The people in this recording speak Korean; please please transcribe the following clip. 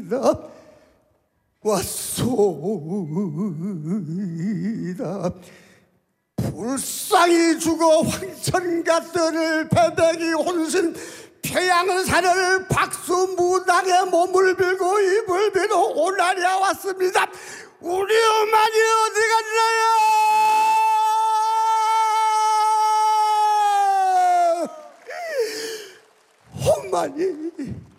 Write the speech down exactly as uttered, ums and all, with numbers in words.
왔소이다. 불쌍히 죽어 황천가들을 배백이 혼신 태양산을 박수무당에 몸을 빌고 입을 빌어 오나리아 왔습니다. 우리 어머니 어디 갔나요? 어머니